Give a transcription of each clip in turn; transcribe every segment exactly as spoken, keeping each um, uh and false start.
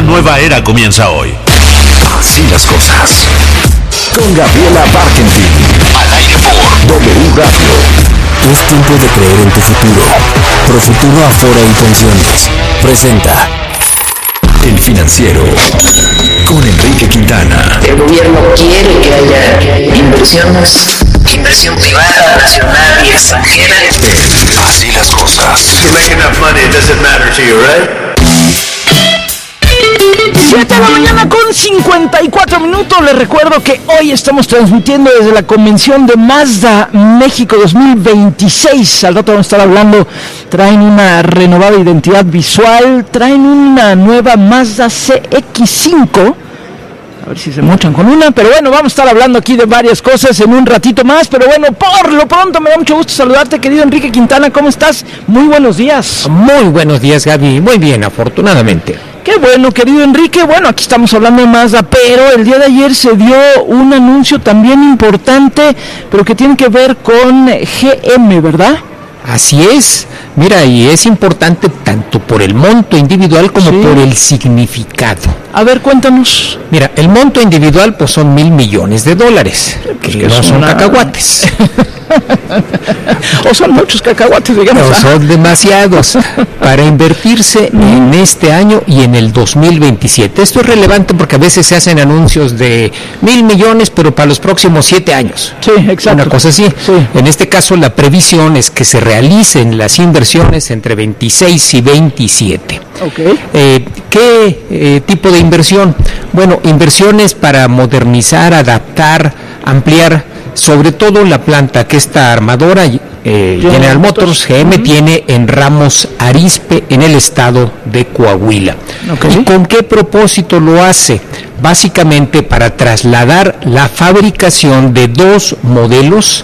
nueva era comienza hoy. Así las cosas. Con Gabriela Barkentin. Al aire por W Radio. Es tiempo de creer en tu futuro. Profuturo Afore y Pensiones presenta El Financiero con Enrique Quintana. El gobierno quiere que haya inversiones, inversión privada, nacional y extranjera. Así las cosas. You make enough money, it doesn't matter to you, right? siete de la mañana con cincuenta y cuatro minutos. Les recuerdo que hoy estamos transmitiendo desde la convención de Mazda México dos mil veintiséis. Al rato vamos a estar hablando. Traen una renovada identidad visual, traen una nueva Mazda C X cinco. A ver si se mochan con una, pero bueno, vamos a estar hablando aquí de varias cosas en un ratito más, pero bueno, por lo pronto me da mucho gusto saludarte, querido Enrique Quintana. ¿Cómo estás? Muy buenos días. Muy buenos días, Gaby. Muy bien, afortunadamente. Qué bueno, querido Enrique. Bueno, aquí estamos hablando de Mazda, pero el día de ayer se dio un anuncio también importante, pero que tiene que ver con G M, ¿verdad? Así es. Mira, y es importante tanto por el monto individual como sí. por el significado. A ver, cuéntanos. Mira, el monto individual pues son mil millones de dólares, pues que, que no son una... cacahuates. O son muchos cacahuates, digamos. No, son demasiados para invertirse en este año y en el dos mil veintisiete. Esto es relevante porque a veces se hacen anuncios de mil millones, pero para los próximos siete años. Sí, exacto. Una cosa así. Sí. En este caso, la previsión es que se realicen las inversiones entre veintiséis y veintisiete. Okay. Eh, ¿Qué eh, tipo de inversión? Bueno, inversiones para modernizar, adaptar, ampliar, sobre todo la planta que esta armadora eh, General Motors G M uh-huh. tiene en Ramos Arizpe, en el estado de Coahuila. Okay. ¿Y con qué propósito lo hace? Básicamente para trasladar la fabricación de dos modelos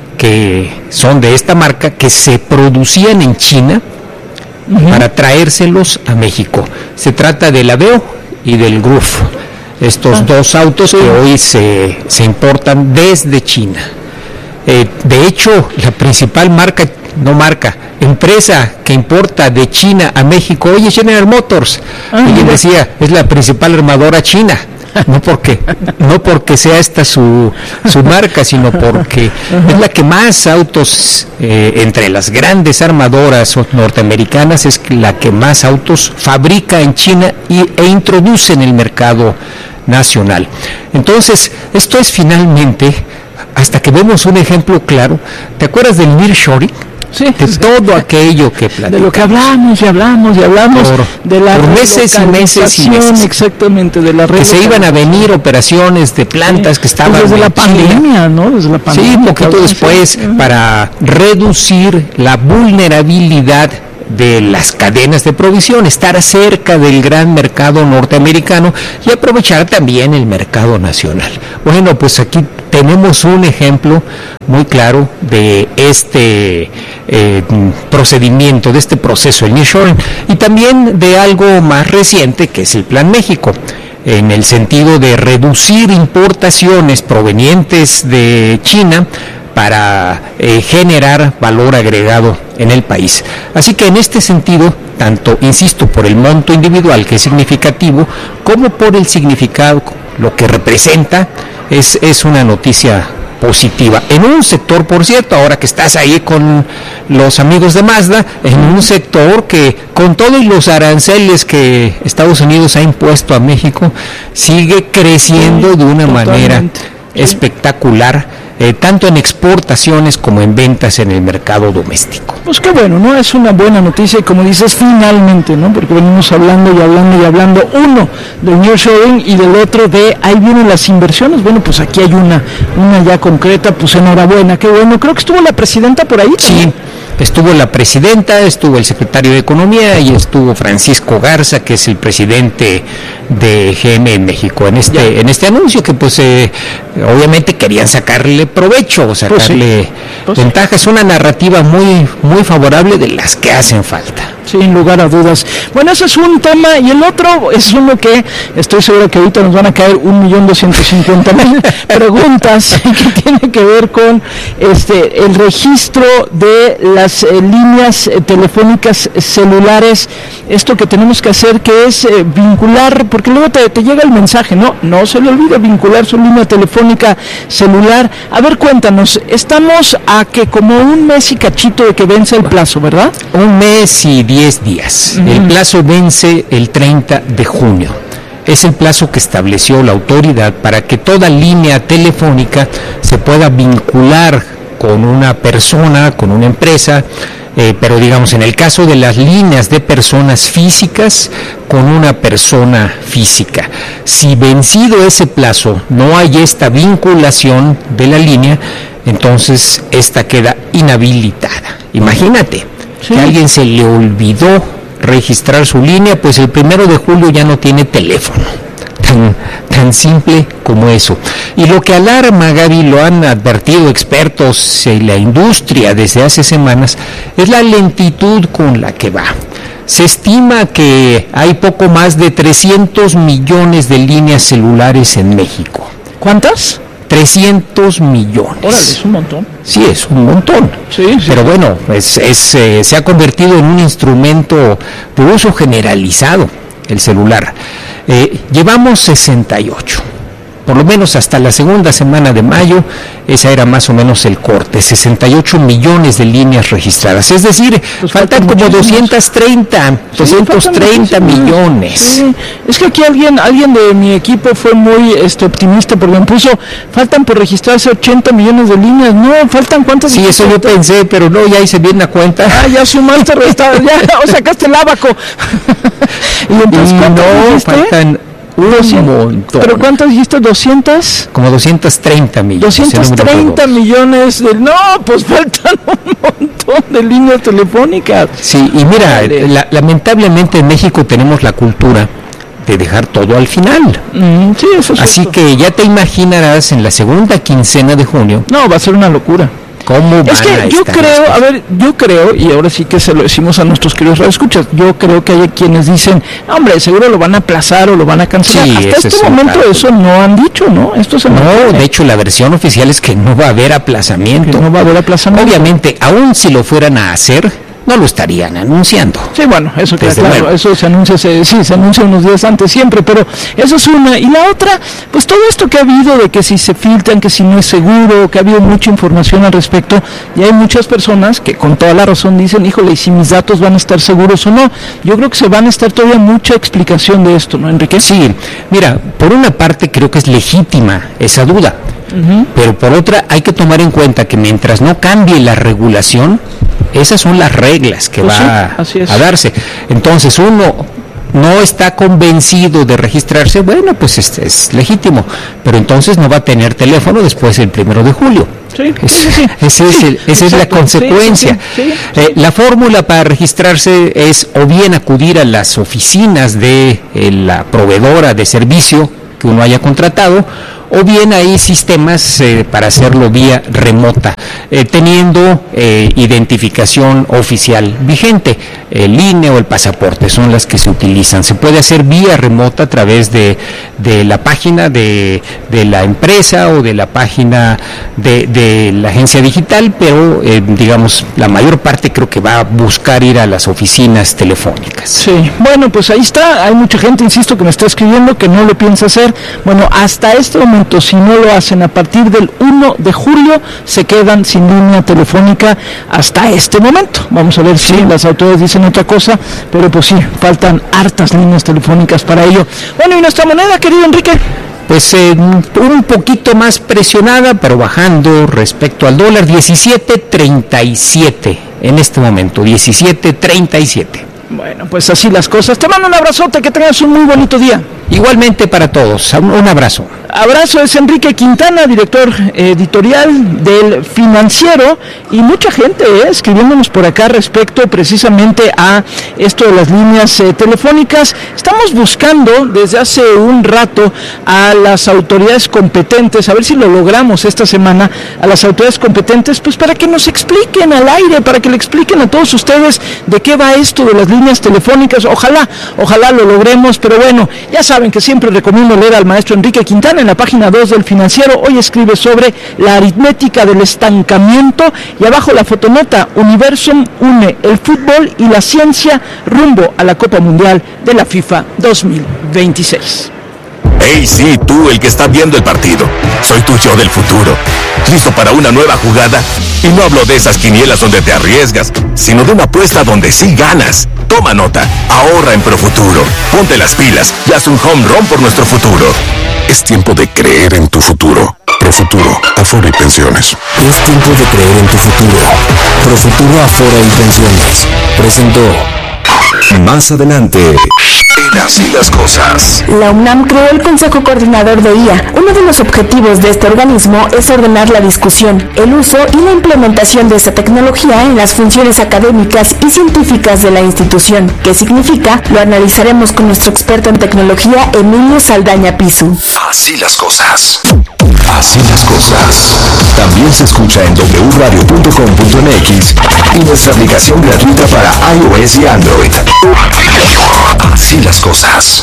que son de esta marca, que se producían en China, uh-huh. para traérselos a México. Se trata del Aveo y del Groove. Estos ah, dos autos sí. que hoy se, se importan desde China. Eh, de hecho, la principal marca, no marca, empresa que importa de China a México hoy es General Motors. Ah, y decía, es la principal armadora china. No porque, no porque sea esta su, su marca, sino porque uh-huh. es la que más autos, eh, entre las grandes armadoras norteamericanas, es la que más autos fabrica en China y, e introduce en el mercado nacional. Entonces, esto es finalmente, hasta que vemos un ejemplo claro. ¿Te acuerdas del nearshoring? Sí, de sí. todo aquello que platicamos. De lo que hablamos y hablamos y hablamos por, de la por meses y meses y meses. Exactamente, de la que se iban a venir operaciones de plantas sí. que estaban pues desde la pandemia, ¿no? Desde la pandemia. Sí, un poquito después, sí. para reducir la vulnerabilidad de las cadenas de provisión, estar cerca del gran mercado norteamericano y aprovechar también el mercado nacional. Bueno, pues aquí tenemos un ejemplo muy claro de este eh, procedimiento, de este proceso, el nearshoring, y también de algo más reciente que es el Plan México, en el sentido de reducir importaciones provenientes de China para eh, generar valor agregado en el país. Así que en este sentido, tanto, insisto, por el monto individual, que es significativo, como por el significado, lo que representa, es, es una noticia positiva. En un sector, por cierto, ahora que estás ahí con los amigos de Mazda, en un sector que, con todos los aranceles que Estados Unidos ha impuesto a México, sigue creciendo de una manera espectacular, eh, tanto en exportaciones como en ventas en el mercado doméstico. Pues qué bueno, ¿no? Es una buena noticia y como dices, finalmente, ¿no? Porque venimos hablando y hablando y hablando, uno del nearshoring y del otro de ahí vienen las inversiones. Bueno, pues aquí hay una, una ya concreta, pues enhorabuena, qué bueno. Creo que estuvo la presidenta por ahí. Sí. ¿no? Estuvo la presidenta, estuvo el secretario de Economía y estuvo Francisco Garza, que es el presidente de G M en México, en este ya. en este anuncio que pues eh, obviamente querían sacarle provecho, sacarle pues sí. pues ventaja. Sí. Es una narrativa muy muy favorable de las que hacen falta. Sin lugar a dudas. Bueno, ese es un tema y el otro es uno que estoy seguro que ahorita nos van a caer un millón doscientos cincuenta mil preguntas que tiene que ver con este el registro de las las eh, líneas eh, telefónicas celulares, esto que tenemos que hacer, que es eh, vincular, porque luego te, te llega el mensaje, no, no se le olvida vincular su línea telefónica celular. A ver, cuéntanos, estamos a que como un mes y cachito de que vence el plazo, ¿verdad? Un mes y diez días. Uh-huh. El plazo vence el treinta de junio. Es el plazo que estableció la autoridad para que toda línea telefónica se pueda vincular con una persona, con una empresa, eh, pero digamos en el caso de las líneas de personas físicas, con una persona física. Si vencido ese plazo no hay esta vinculación de la línea, entonces esta queda inhabilitada. Imagínate, sí, que a alguien se le olvidó registrar su línea, pues el primero de julio ya no tiene teléfono. Tan, tan simple como eso. Y lo que alarma, Gaby, lo han advertido expertos en la industria desde hace semanas, es la lentitud con la que va. Se estima que hay poco más de trescientos millones de líneas celulares en México. ¿Cuántas? trescientos millones. Órale, es un montón. Sí, es un montón. Sí, sí. Pero bueno, es, es, eh, se ha convertido en un instrumento de uso generalizado, el celular. Eh, llevamos sesenta y ocho. Por lo menos hasta la segunda semana de mayo, esa era más o menos el corte, sesenta y ocho millones de líneas registradas. Es decir, pues faltan como doscientos treinta, sí, doscientos treinta millones. Sí. Es que aquí alguien alguien de mi equipo fue muy este, optimista porque me puso, faltan por registrarse ochenta millones de líneas. No, faltan cuántas. Sí, eso yo pensé, pero no, ya hice bien la cuenta. Ah, ya sumaste, restaste, ya o sacaste el abaco. Y entonces, no, dijiste? Faltan un montón. ¿Pero cuántas dijiste? ¿doscientos? Como doscientos treinta millones. doscientos treinta millones. De, no, pues faltan un montón de líneas telefónicas. Sí, y mira, la, lamentablemente en México tenemos la cultura de dejar todo al final. Mm, sí, eso es Así cierto. que ya te imaginarás en la segunda quincena de junio. No, va a ser una locura. ¿Cómo van es que a yo estar creo, a ver, yo creo, y ahora sí que se lo decimos a nuestros queridos radioescuchas, yo creo que hay quienes dicen, hombre, seguro lo van a aplazar o lo van a cancelar. Sí, hasta este momento caso. Eso no han dicho, ¿no? Esto se No, mantiene. de hecho la versión oficial es que no va a haber aplazamiento. Que no va a haber aplazamiento. Obviamente, aún si lo fueran a hacer, no lo estarían anunciando. Sí, bueno, eso queda Desde claro, luego. eso se anuncia, se, sí, se anuncia unos días antes siempre, pero eso es una. Y la otra, pues todo esto que ha habido de que si se filtran, que si no es seguro, que ha habido mucha información al respecto, y hay muchas personas que con toda la razón dicen, híjole, ¿y si mis datos van a estar seguros o no? Yo creo que se van a estar todavía mucha explicación de esto, ¿no, Enrique? Sí, mira, por una parte creo que es legítima esa duda, uh-huh. pero por otra hay que tomar en cuenta que mientras no cambie la regulación, esas son las reglas que pues va sí, a darse. Entonces uno no está convencido de registrarse, bueno, pues es, es legítimo, pero entonces no va a tener teléfono después del primero de julio. Sí, es, sí, sí. Ese es el, esa es la consecuencia. Sí, sí, sí, sí. Eh, la fórmula para registrarse es o bien acudir a las oficinas de eh, la proveedora de servicio que uno haya contratado, o bien hay sistemas eh, para hacerlo vía remota, eh, teniendo eh, identificación oficial vigente, el I N E o el pasaporte son las que se utilizan. Se puede hacer vía remota a través de, de la página de, de la empresa o de la página de, de la agencia digital, pero eh, digamos, la mayor parte creo que va a buscar ir a las oficinas telefónicas. Sí, bueno, pues ahí está, hay mucha gente, insisto, que me está escribiendo que no lo piensa hacer. Bueno, hasta este momento, si no lo hacen a partir del uno de julio, se quedan sin línea telefónica hasta este momento. Vamos a ver si sí. las autoridades dicen otra cosa, pero pues sí, faltan hartas líneas telefónicas para ello. Bueno, ¿y nuestra moneda, querido Enrique? Pues eh, un poquito más presionada, pero bajando respecto al dólar, diecisiete treinta y siete en este momento, diecisiete treinta y siete. Bueno, pues así las cosas. Te mando un abrazote, que tengas un muy bonito día. Igualmente para todos, un abrazo. Abrazo, es Enrique Quintana, director editorial del Financiero, y mucha gente eh, escribiéndonos por acá respecto precisamente a esto de las líneas eh, telefónicas. Estamos buscando desde hace un rato a las autoridades competentes, a ver si lo logramos esta semana, a las autoridades competentes, pues para que nos expliquen al aire, para que le expliquen a todos ustedes de qué va esto de las líneas telefónicas. Ojalá, ojalá lo logremos, pero bueno, ya saben. saben que siempre recomiendo leer al maestro Enrique Quintana en la página dos del Financiero. Hoy escribe sobre la aritmética del estancamiento y abajo la fotonota: Universum une el fútbol y la ciencia rumbo a la Copa Mundial de la FIFA dos mil veintiséis. Hey, sí, tú, el que está viendo el partido. Soy tu yo del futuro. ¿Listo para una nueva jugada? Y no hablo de esas quinielas donde te arriesgas, sino de una apuesta donde sí ganas. Toma nota, ahorra en Profuturo. Ponte las pilas y haz un home run por nuestro futuro. Es tiempo de creer en tu futuro. Profuturo, Afore y Pensiones. Es tiempo de creer en tu futuro. Profuturo, Afore y Pensiones presentó. Más adelante, en Así las Cosas. La UNAM creó el Consejo Coordinador de I A. Uno de los objetivos de este organismo es ordenar la discusión, el uso y la implementación de esta tecnología en las funciones académicas y científicas de la institución. ¿Qué significa? Lo analizaremos con nuestro experto en tecnología, Emilio Saldaña Pisu. Así las cosas. Así las cosas. También se escucha en doble u radio punto com punto m x y nuestra aplicación gratuita para iOS y Android. Así las cosas.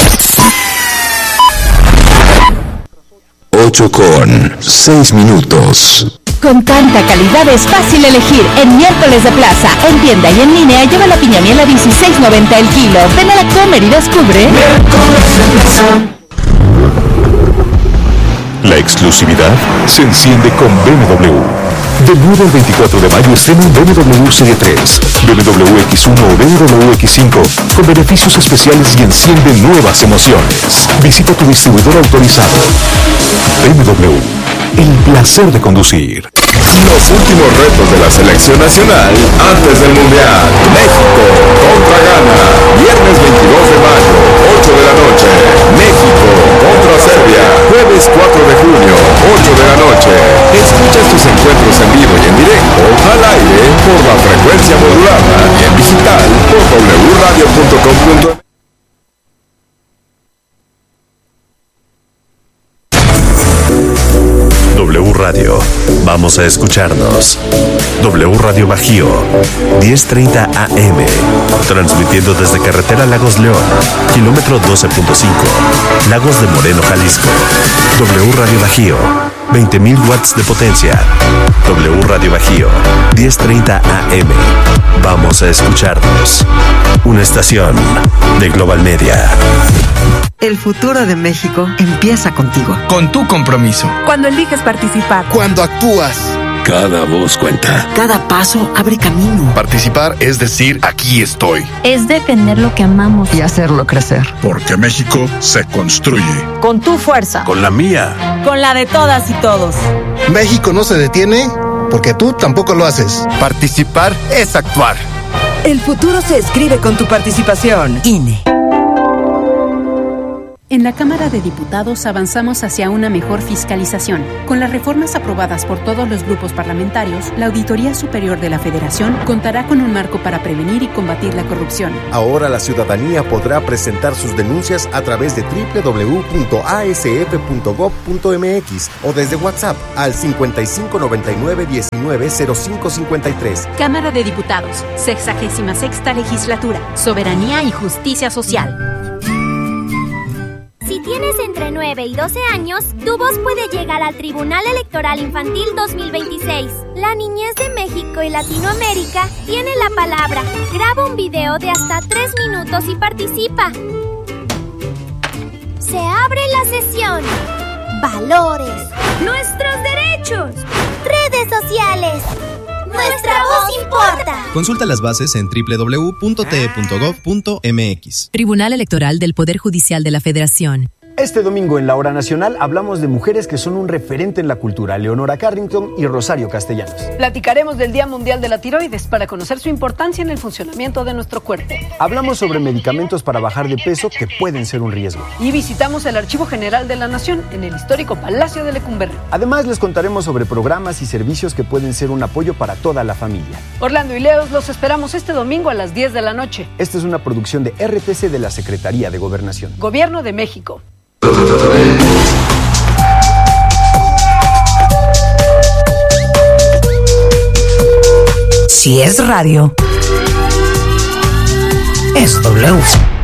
ocho con seis minutos. Con tanta calidad es fácil elegir. En Miércoles de Plaza, en tienda y en línea, lleva la piña miel a dieciséis noventa el kilo. Ven a la Comer y descubre. Miércoles de Plaza. La exclusividad se enciende con B M W. Del nueve al veinticuatro de mayo estrena un B M W Serie tres, B M W X uno o B M W X cinco con beneficios especiales y enciende nuevas emociones. Visita tu distribuidor autorizado. B M W, el placer de conducir. Los últimos retos de la selección nacional antes del Mundial. México contra Ghana, viernes veintidós de mayo, ocho de la noche. México contra Serbia, jueves cuatro de junio, ocho de la noche. Escucha estos encuentros en vivo y en directo, al aire, por la frecuencia modulada y en digital por doble u radio punto com punto m x. W Radio, vamos a escucharnos. W Radio Bajío, diez treinta A M, transmitiendo desde carretera Lagos León, kilómetro doce punto cinco, Lagos de Moreno, Jalisco. W Radio Bajío, veinte mil watts de potencia. W Radio Bajío, diez treinta A M, vamos a escucharnos. Una estación de Global Media. El futuro de México empieza contigo. Con tu compromiso. Cuando eliges participar. Cuando actúas. Cada voz cuenta. Cada paso abre camino. Participar es decir, aquí estoy. Es defender lo que amamos. Y hacerlo crecer. Porque México se construye. Con tu fuerza. Con la mía. Con la de todas y todos. México no se detiene porque tú tampoco lo haces. Participar es actuar. El futuro se escribe con tu participación. I N E. En la Cámara de Diputados avanzamos hacia una mejor fiscalización. Con las reformas aprobadas por todos los grupos parlamentarios, la Auditoría Superior de la Federación contará con un marco para prevenir y combatir la corrupción. Ahora la ciudadanía podrá presentar sus denuncias a través de doble u doble u doble u punto a s f punto gob punto m x o desde WhatsApp al cincuenta y cinco noventa y nueve diecinueve cero cinco cincuenta y tres. Cámara de Diputados, sexagésima sexta legislatura, soberanía y justicia social. Si tienes entre nueve y doce años, tu voz puede llegar al Tribunal Electoral Infantil dos mil veintiséis. La niñez de México y Latinoamérica tiene la palabra. Graba un video de hasta tres minutos y participa. Se abre la sesión. Valores. Nuestros derechos. Redes sociales. Nuestra voz importa. Consulta las bases en doble u doble u doble u punto t e punto gob punto m x. Tribunal Electoral del Poder Judicial de la Federación. Este domingo en La Hora Nacional hablamos de mujeres que son un referente en la cultura, Leonora Carrington y Rosario Castellanos. Platicaremos del Día Mundial de la Tiroides para conocer su importancia en el funcionamiento de nuestro cuerpo. Hablamos sobre medicamentos para bajar de peso que pueden ser un riesgo. Y visitamos el Archivo General de la Nación en el histórico Palacio de Lecumberri. Además les contaremos sobre programas y servicios que pueden ser un apoyo para toda la familia. Orlando y Leos los esperamos este domingo a las diez de la noche. Esta es una producción de R T C de la Secretaría de Gobernación. Gobierno de México. Si es radio, es W.